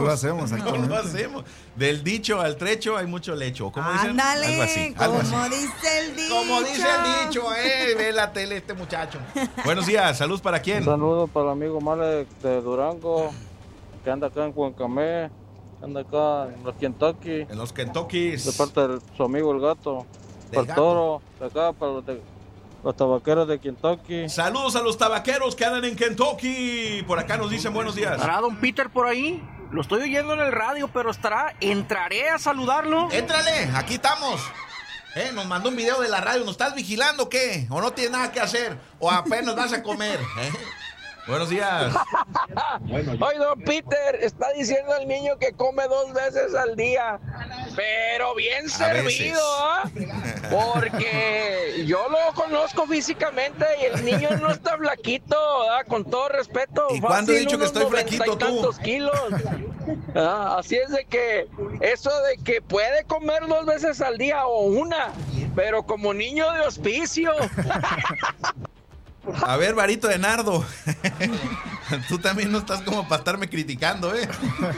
Lo hacemos, No lo hacemos. Del dicho al trecho hay mucho lecho. ¿Cómo dicen? Ándale, Algo así. como dice el dicho. Como dice el dicho, ve la tele este muchacho. Buenos días, salud para quién. Un saludo para el amigo Male de Durango, que anda acá en Cuencamé, anda acá en los Kentucky. En los Kentuckys. De parte de su amigo el gato. Del Para el gato. toro, de acá, para los tabaqueros de Kentucky. Saludos a los tabaqueros que andan en Kentucky. Por acá nos dicen buenos días. ¿Estará don Peter por ahí? Lo estoy oyendo en el radio, pero ¿entraré a saludarlo? Éntrale, aquí estamos. Nos mandó un video de la radio. ¿Nos estás vigilando o qué? ¿O no tienes nada que hacer? ¿O apenas vas a comer? Buenos días. Oye, don Peter, está diciendo el niño que come 2 veces al día, pero bien servido, ¿ah? Porque yo lo conozco físicamente y el niño no está flaquito, ¿ah? Con todo respeto. ¿Y cuándo he dicho que estoy flaquito tú? Tantos kilos. Así es de que eso de que puede comer 2 veces al día o una, pero como niño de hospicio. A ver, varito de nardo. Tú también no estás como para estarme criticando, ¿eh?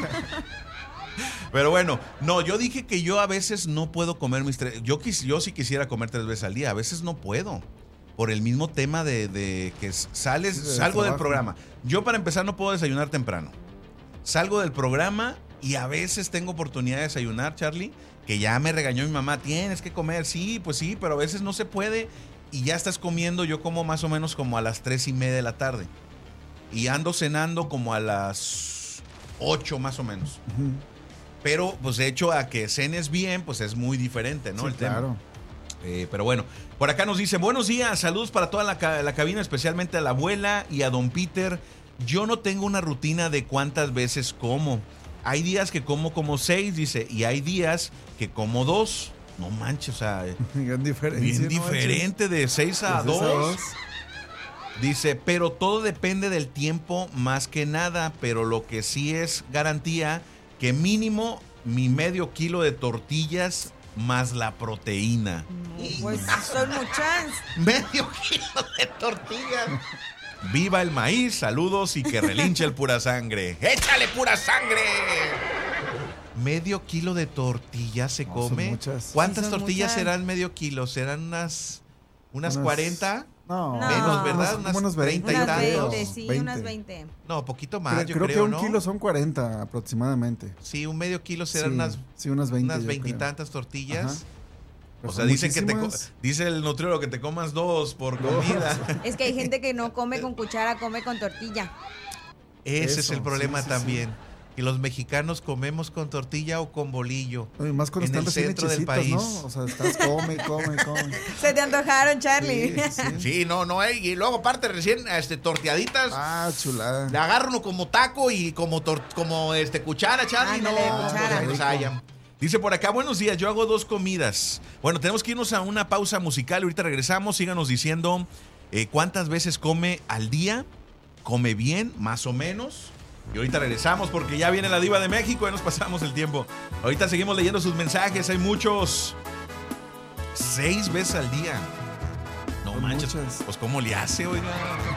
Pero bueno, no, yo dije que yo a veces no puedo comer mis 3. Yo sí quisiera comer 3 veces al día. A veces no puedo. Por el mismo tema de que salgo del programa. Yo, para empezar, no puedo desayunar temprano. Salgo del programa y a veces tengo oportunidad de desayunar, Charlie, que ya me regañó mi mamá. Tienes que comer. Sí, pues sí, pero a veces no se puede. Y ya estás comiendo, yo como más o menos como a las 3:30 de la tarde. Y ando cenando como a las 8 más o menos. Uh-huh. Pero pues de hecho a que cenes bien, pues es muy diferente, ¿no? Sí, el claro. tema. Pero bueno, por acá nos dice, buenos días, saludos para toda la cabina, especialmente a la abuela y a don Peter. Yo no tengo una rutina de cuántas veces como. Hay días que como 6, dice, y hay días que como 2. No manches, o sea, bien diferente de 6 a 2. Dice, pero todo depende del tiempo más que nada, pero lo que sí es garantía que mínimo mi medio kilo de tortillas más la proteína. Pues son muchas. Medio kilo de tortillas. Viva el maíz, saludos y que relinche el pura sangre. ¡Échale pura sangre! ¿Medio kilo de tortillas se come? ¿Cuántas tortillas serán medio kilo? ¿Serán unas 40? No. Menos, ¿verdad? Unos 30 y tantos. 20, sí, 20. Unas 20. No, poquito más, creo que un kilo son 40 aproximadamente. Sí, un medio kilo serán unas 20. Unas 20 y tantas tortillas. O sea, dicen dice el nutriólogo que te comas 2 por comida. Es que hay gente que no come con cuchara, come con tortilla. Ese es el problema también. Y los mexicanos comemos con tortilla o con bolillo. Y más cuando en el centro del país, ¿no? O sea, estás come. Se te antojaron, Charlie. Sí, no, y luego aparte recién torteaditas. Ah, chulada. Le agarro uno como taco y como cuchara, Charlie. Ándale, cuchara. Dice por acá, buenos días, yo hago 2 comidas. Bueno, tenemos que irnos a una pausa musical. Ahorita regresamos, síganos diciendo cuántas veces come al día. ¿Come bien, más o menos? Y ahorita regresamos porque ya viene la Diva de México, ya nos pasamos el tiempo. Ahorita seguimos leyendo sus mensajes, hay muchos. 6 veces al día. No manches, pues ¿cómo le hace, oiga?